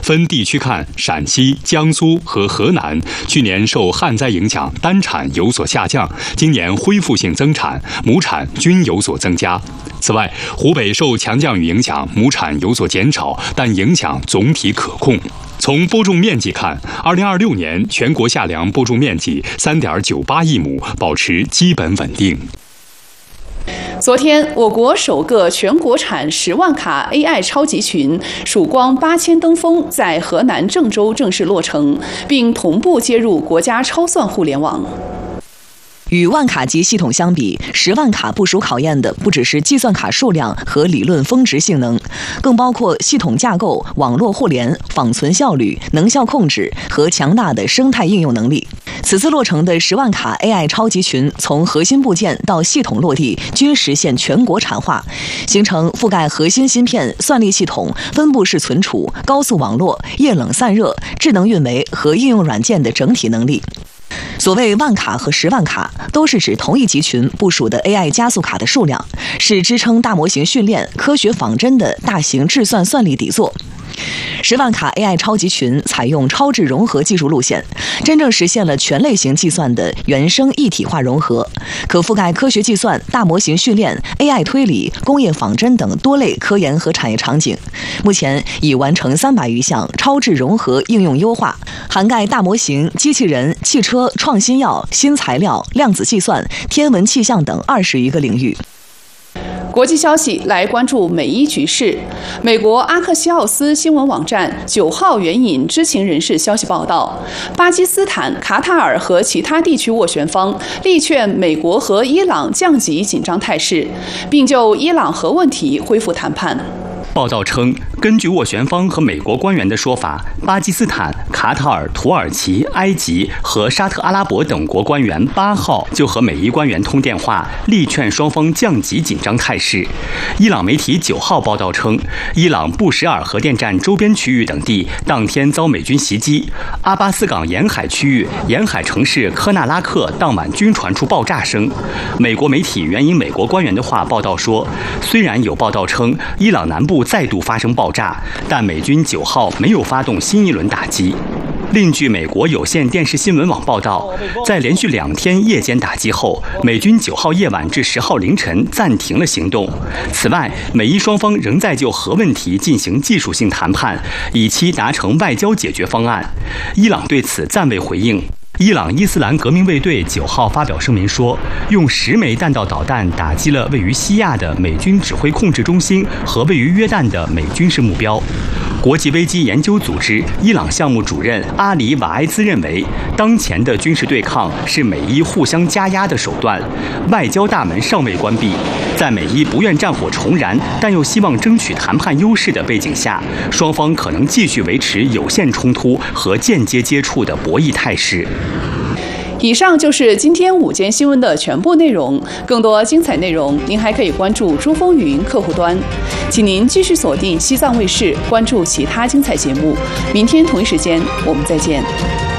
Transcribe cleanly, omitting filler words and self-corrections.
分地区看，陕西、江苏和河南去年受旱灾影响，单产有所下降，今年恢复性增产，亩产均有所增加。此外，湖北受强降雨影响，亩产有所减少，但影响总体可控。从播种面积看，2026年全国夏粮播种面积3.98亿亩，保持基本稳定。 昨天，我国首个全国产10万卡 AI 超集群“曙光8000登峰”在河南郑州正式落成，并同步接入国家超算互联网。 与万卡级系统相比，10万卡部署考验的不只是计算卡数量和理论峰值性能，更包括系统架构、网络互联、仿存效率、能效控制和强大的生态应用能力。此次落成的10万卡 AI 超集群，从核心部件到系统落地均实现全国产化，形成覆盖核心芯片、算力系统、分布式存储、高速网络、液冷散热、智能运维和应用软件的整体能力。所谓万卡和10万卡，都是指同一集群部署的 AI 加速卡的数量，是支撑大模型训练、科学仿真的大型智算算力底座。10万卡 AI 超集群采用超智融合技术路线，真正实现了全类型计算的原生一体化融合，可覆盖科学计算、大模型训练、AI 推理、工业仿真等多类科研和产业场景。目前已完成300余项超智融合应用优化，涵盖大模型、机器人、汽车、创新药、新材料、量子计算、天文气象等20余个领域。 国际消息来关注美伊局势。美国阿克西奥斯新闻网站9号援引知情人士消息报道，巴基斯坦、卡塔尔和其他地区斡旋方力劝美国和伊朗降级紧张态势，并就伊朗核问题恢复谈判。 报道称，根据斡旋方和美国官员的说法，巴基斯坦、卡塔尔、土耳其、埃及和沙特阿拉伯等国官员8号就和美伊官员通电话，力劝双方降级紧张态势。伊朗媒体9号报道称，伊朗布什尔核电站周边区域等地当天遭美军袭击，阿巴斯港沿海区域沿海城市科纳拉克当晚均传出爆炸声。美国媒体援引美国官员的话报道说，虽然有报道称伊朗南部再度发生爆炸，但美军9号没有发动新一轮打击。另据美国有线电视新闻网报道，在连续2天夜间打击后，美军9号夜晚至10号凌晨暂停了行动。此外，美伊双方仍在就核问题进行技术性谈判，以期达成外交解决方案。伊朗对此暂未回应。伊朗伊斯兰革命卫队9号发表声明说，用10枚弹道导弹打击了位于西亚的美军指挥控制中心和位于约旦的美军事目标。国际危机研究组织伊朗项目主任阿里瓦埃兹认为，当前的军事对抗是美伊互相加压的手段，外交大门尚未关闭。在美伊不愿战火重燃，但又希望争取谈判优势的背景下，双方可能继续维持有限冲突和间接接触的博弈态势。 以上就是今天午间新闻的全部内容。更多精彩内容，您还可以关注珠风语音客户端。请您继续锁定西藏卫视，关注其他精彩节目。明天同一时间，我们再见。